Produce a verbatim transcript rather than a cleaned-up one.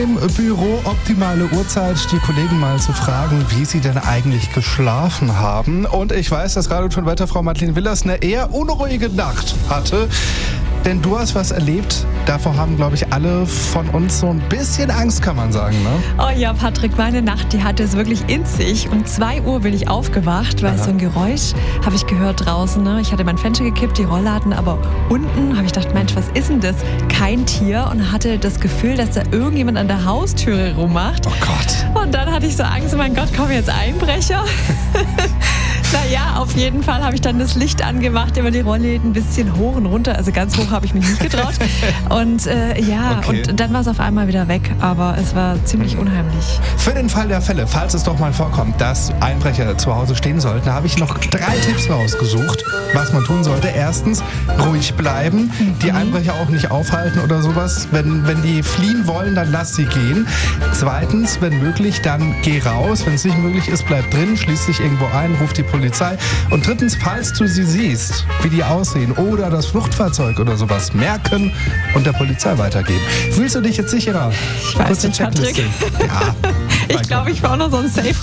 Im Büro optimale Uhrzeit, die Kollegen mal zu fragen, wie sie denn eigentlich geschlafen haben. Und ich weiß, dass Radio Ton Wetter Frau Madeleine Willers eine eher unruhige Nacht hatte. Denn du hast was erlebt, davor haben, glaube ich, alle von uns so ein bisschen Angst, kann man sagen, ne? Oh ja, Patrick, meine Nacht, die hatte es wirklich in sich. Um zwei Uhr bin ich aufgewacht, weil Aha. so ein Geräusch habe ich gehört draußen. Ne? Ich hatte mein Fenster gekippt, die Rollladen, aber unten habe ich gedacht, Mensch, was ist denn das? Kein Tier, und hatte das Gefühl, dass da irgendjemand an der Haustüre rummacht. Oh Gott. Und dann hatte ich so Angst, oh mein Gott, kommen jetzt Einbrecher? Naja, auf jeden Fall habe ich dann das Licht angemacht, immer die Rollläden ein bisschen hoch und runter. Also ganz hoch habe ich mich nicht getraut. Und äh, ja, Okay. und dann war es auf einmal wieder weg. Aber es war ziemlich unheimlich. Für den Fall der Fälle, falls es doch mal vorkommt, dass Einbrecher zu Hause stehen sollten, habe ich noch drei Tipps rausgesucht, was man tun sollte. Erstens, ruhig bleiben, die Einbrecher auch nicht aufhalten oder sowas. Wenn, wenn die fliehen wollen, dann lass sie gehen. Zweitens, wenn möglich, dann geh raus. Wenn es nicht möglich ist, bleib drin, schließ dich irgendwo ein, ruf die Polizei. Und drittens, falls du sie siehst, wie die aussehen oder das Fluchtfahrzeug oder sowas, merken und der Polizei weitergeben. Fühlst du dich jetzt sicherer? Ich weiß Kurze nicht, Patrick. Checkliste. Ja, Ich glaube, ich brauche noch so ein Safe.